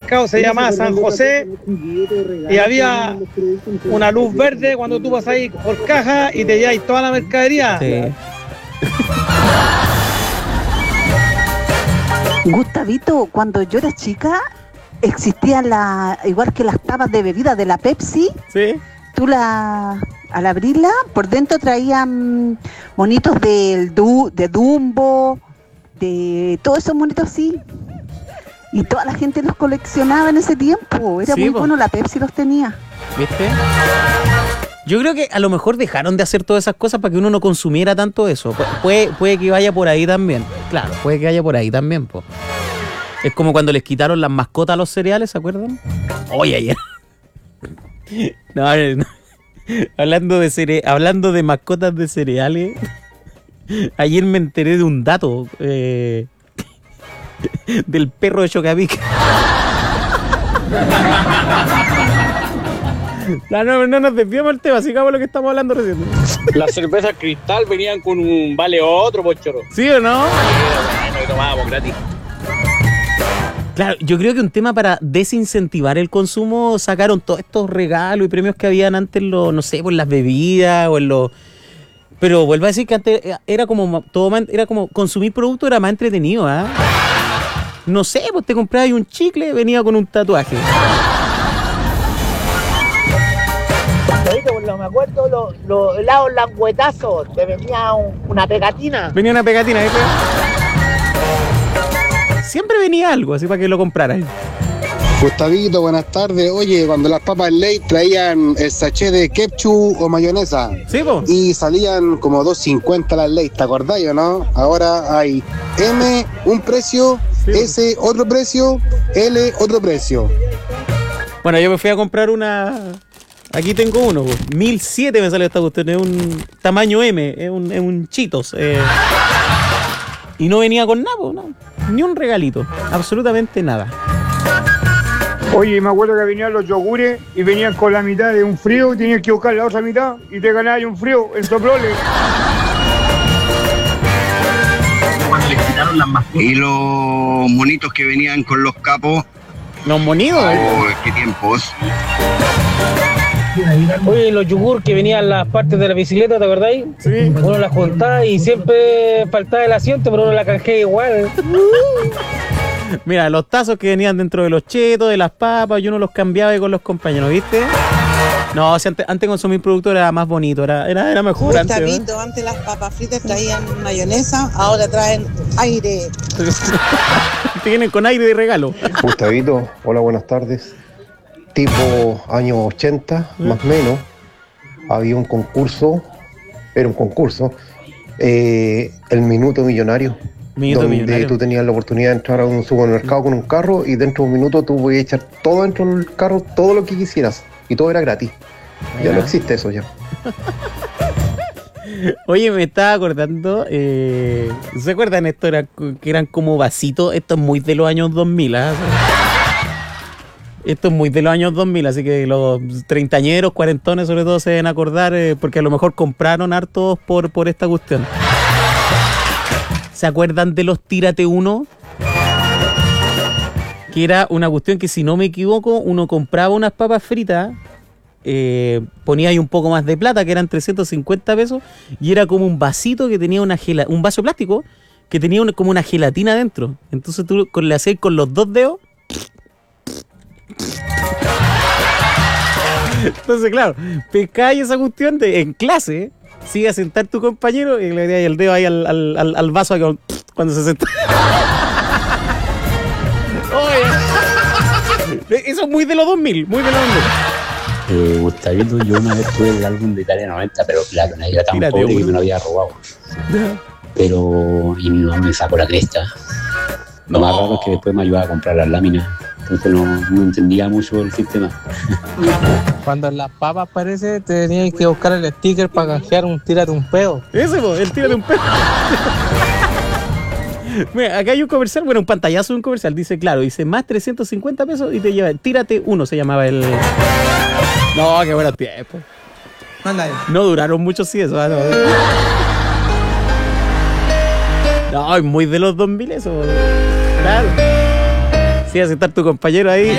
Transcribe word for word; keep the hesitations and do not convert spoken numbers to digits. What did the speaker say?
supermercado se llamaba San José y había una luz verde cuando tú vas ahí por caja y te lleváis toda la mercadería. Sí. Gustavito, cuando yo era chica, existían la, igual que las tapas de bebida de la Pepsi. Sí. Tú la, al abrirla, por dentro traían monitos del du, de Dumbo, de todos esos monitos así. Y toda la gente los coleccionaba en ese tiempo. Era Sí, muy po. bueno, la Pepsi los tenía. ¿Viste? Yo creo que a lo mejor dejaron de hacer todas esas cosas para que uno no consumiera tanto eso. Pu- Puede, puede que vaya por ahí también. Claro, puede que vaya por ahí también, po. Es como cuando les quitaron las mascotas a los cereales, ¿se acuerdan? Oye, ayer. No, no. Hablando de cere- hablando de mascotas de cereales, ayer me enteré de un dato eh, del perro de Chocapic. No, no, no nos desviamos del tema, sigamos lo que estamos hablando recién. Las cervezas Cristal venían con un vale otro, pochoro. ¿Sí o no? Bueno, y tomábamos gratis. Claro, yo creo que un tema para desincentivar el consumo, sacaron todos estos regalos y premios que habían antes, en los, no sé, por las bebidas o en los... Pero vuelvo a decir que antes era como todo más- era como consumir producto era más entretenido, ¿ah? No sé, pues te comprabas un chicle, venía con un tatuaje. Me acuerdo los, los helados languetazos, te venía un- una pegatina. Venía una pegatina, ¿viste? Siempre venía algo, así para que lo compraran. Gustavito, buenas tardes. Oye, cuando las papas Lay's traían el sachet de ketchup o mayonesa Sí, po. y salían como dos cincuenta las Lay's, ¿te acordás o no? Ahora hay M, un precio, Sí. S, otro precio, L, otro precio. Bueno, yo me fui a comprar una... Aquí tengo uno, po. mil siete me sale esta cuestión, es un tamaño M, es un, es un Cheetos. eh. Y no venía con nada, po, no. Ni un regalito, absolutamente nada. Oye, me acuerdo que venían los yogures y venían con la mitad de un frío y tenías que buscar la otra mitad y te ganabas un frío en soplole. Cuando les quitaron las mascotas. Y los monitos que venían con los capos, Los monidos, eh. oh, qué tiempos. Oye, los yogur que venían las partes de la bicicleta, ¿te acordáis? Sí. Uno las juntaba y siempre faltaba el asiento, pero uno la canjeaba igual. Mira, los tazos que venían dentro de los chetos, de las papas, yo no los cambiaba con los compañeros, ¿viste? No, o sea, antes, antes consumir producto era más bonito, era, era, era mejor antes, ¿no? Gustavito, antes las papas fritas traían mayonesa, ahora traen aire. Tienen con aire de regalo. Gustavito, hola, buenas tardes. Tipo años ochenta, más o menos, había un concurso, era un concurso, eh, el Minuto Millonario. Minuto donde millonario. tú tenías la oportunidad de entrar a un supermercado con un carro y dentro de un minuto tú podías echar todo dentro del carro, todo lo que quisieras, y todo era gratis. Ya Mira. no existe eso ya. Oye, me estaba acordando, eh, ¿se acuerdan esto? Era, que eran como vasitos, esto es muy de los años dos mil, ¿ah? Esto es muy de los años dos mil, así que los treintañeros, cuarentones sobre todo se deben acordar, eh, porque a lo mejor compraron hartos por, por esta cuestión. ¿Se acuerdan de los Tírate Uno? Que era una cuestión que, si no me equivoco, uno compraba unas papas fritas, eh, ponía ahí un poco más de plata, que eran trescientos cincuenta pesos, y era como un vasito que tenía una gela, un vaso plástico que tenía una- como una gelatina dentro. Entonces tú con- le hacías con los dos dedos. Entonces, claro, pescáis esa cuestión de, en clase, sigue a sentar tu compañero y le das el dedo ahí al, al, al, al vaso ahí con- cuando se senta. Oye. Eso es muy de los dos mil, muy de los dos mil. Eh, Gustavito, yo una vez tuve el álbum de Italia noventa, pero claro, no era tan Tírate pobre que uno. me lo había robado. Pero, y no me sacó la cresta. Lo más raro es que después me ayudaba a comprar las láminas. Entonces no, no entendía mucho el sistema. Cuando en las papas parece, te tenías que buscar el sticker para canjear un tírate un pedo. Ese, po, el tírate un pedo. Mira, acá hay un comercial, bueno, un pantallazo de un comercial. Dice, claro, dice más trescientos cincuenta pesos y te lleva, tírate uno, se llamaba el... No, qué buenos tiempos. No duraron mucho, sí, eso. No, no, es muy de los dos mil eso. Claro. Sí, a sentar tu compañero ahí.